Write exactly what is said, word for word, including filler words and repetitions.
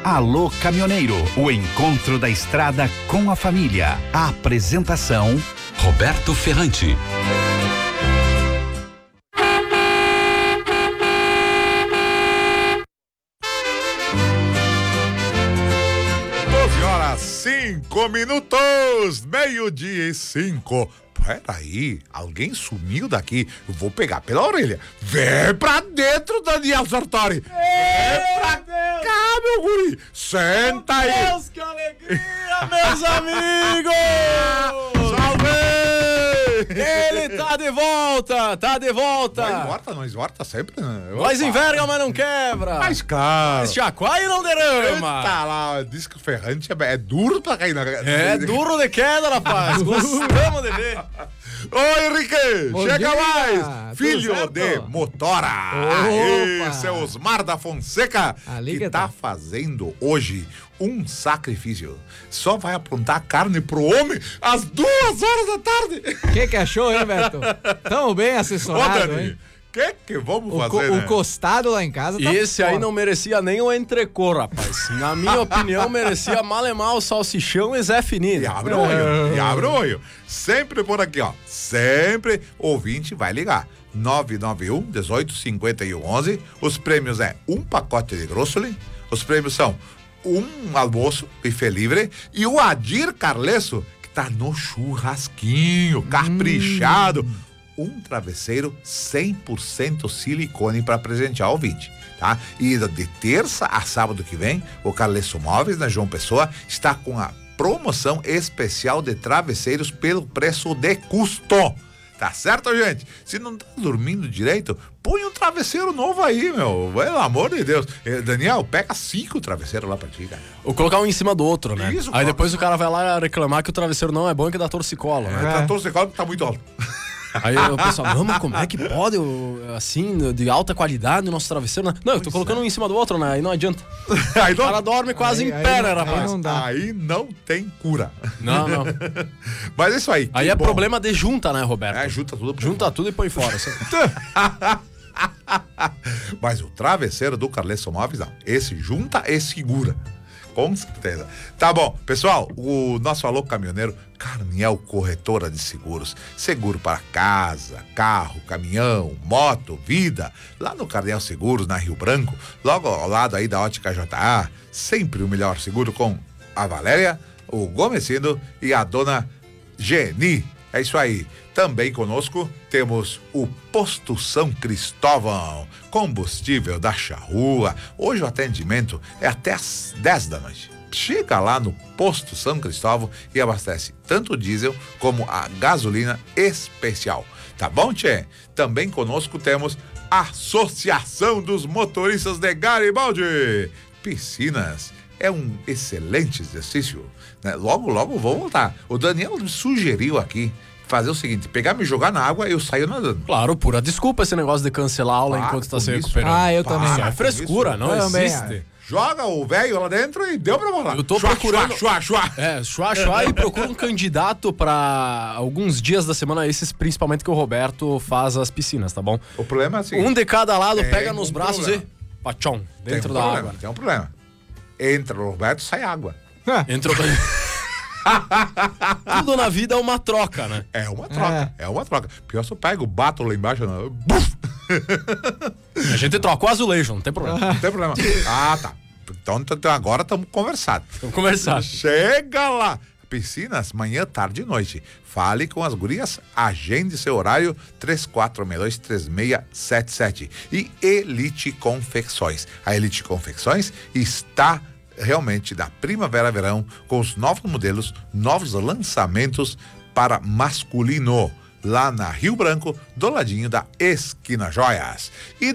Alô Caminhoneiro, o encontro da estrada com a família. A apresentação, Roberto Ferrante. doze horas, cinco minutos, meio-dia e cinco. Peraí, alguém sumiu daqui. Eu vou pegar pela orelha. Vem pra dentro, Daniel Sartori. Vem pra cá, meu guri. Senta aí. Meu Deus, que alegria, meus amigos! Salve! Ele tá de volta, tá de volta. Nós volta, nós volta sempre, né? Nós enverga, mas não quebra. Mas claro. Mas chacoalha e não derrama. Tá lá, diz que o Ferrante é, é duro pra cair na... É duro de queda, rapaz. Gostamos de ver. Oi, Henrique! Bom Chega dia. mais! Tudo Filho certo? de motora! Opa. Esse é Osmar da Fonseca, Ali que que tá tá. fazendo hoje um sacrifício. Só vai aprontar carne pro homem às duas horas da tarde! O que que achou, hein, Beto? Tamo bem Ô, assessorado, Dani, hein? o que que vamos O, co- fazer, o né? costado lá em casa tá Esse aí foda. não merecia nem o entrecô, rapaz. Na minha opinião, merecia malemar o salsichão e Zé E Finino. abre o olho, e abre o olho. Sempre por aqui, ó. Sempre ouvinte vai ligar. nove nove um, dezoito, cinquenta e um, onze. Os prêmios é um pacote de grossoli. Os prêmios são um almoço, buffet livre. E o Adir Carlesso, que tá no churrasquinho, caprichado. Um travesseiro cem por cento silicone para presentear ao ouvinte, tá? E de terça a sábado que vem, o Carlesso Móveis, na João Pessoa, está com a promoção especial de travesseiros pelo preço de custo. Tá certo, gente? Se não tá dormindo direito, põe um travesseiro novo aí, meu. Pelo amor de Deus. Eh, Daniel, pega cinco travesseiros lá pra ti, cara. Ou colocar um em cima do outro, né? Isso, Aí coloca. depois o cara vai lá reclamar que o travesseiro não é bom e que dá torcicolo, né? É. Trator secol que tá muito alto. Aí o pessoal, não, mas como é que pode, o- assim, de alta qualidade o nosso travesseiro? Né? Não, eu tô colocando um em cima do outro, né? Aí não adianta. Aí O não, cara dorme quase Aí- em aí pé, não- né, aí rapaz? não dá. aí não tem cura. Não, não. Mas é isso aí. Aí que é bom. problema de junta, né, Roberto? É, junta tudo. Junta tudo e põe fora. Mas o travesseiro do Carlesso Móveis, não. Esse junta e segura. Com certeza. Tá bom, pessoal, o nosso Alô Caminhoneiro, Carniel Corretora de Seguros. Seguro para casa, carro, caminhão, moto, vida. Lá no Carniel Seguros, na Rio Branco, logo ao lado aí da Ótica J A. Sempre o melhor seguro com a Valéria, o Gomecindo e a dona Geni. É isso aí. Também conosco temos o Posto São Cristóvão, combustível da charrua. Hoje o atendimento é até às dez da noite. Chega lá no Posto São Cristóvão e abastece tanto o diesel como a gasolina especial. Tá bom, tchê? Também conosco temos a Associação dos Motoristas de Garibaldi. Piscinas é um excelente exercício, né? Logo, logo vou voltar. O Daniel me sugeriu aqui fazer o seguinte, pegar, me jogar na água e eu saio nadando. Claro, pura desculpa esse negócio de cancelar a aula Para enquanto tá com se isso. recuperando. Ah, eu Para também. Isso é com frescura, isso. não Também, existe. Joga o velho lá dentro e deu pra rolar. Eu tô Chua, procurando- chua, chua, chua. É, chua, chua, e procura um candidato pra alguns dias da semana, esses principalmente que o Roberto faz as piscinas, tá bom? O problema é assim. Um de cada lado, Tem pega nos um braços problema. e pachão, tem dentro um da problema, água. Tem um problema. Entra o Roberto, sai água. Entrou. Tudo na vida é uma troca, né? É uma troca, é, uma troca. Pior se eu pego, bato lá embaixo, não, buf, A gente troca o azulejo, não tem problema. não tem problema. Ah, tá. Então, então agora estamos conversados. Vamos conversar. Chega lá. Piscinas, manhã, tarde e noite. Fale com as gurias, agende seu horário três quatro seis dois, três seis sete sete. E Elite Confecções. A Elite Confecções está realmente da primavera-verão com os novos modelos, novos lançamentos para masculino. Lá na Rio Branco, do ladinho da Esquina Joias. E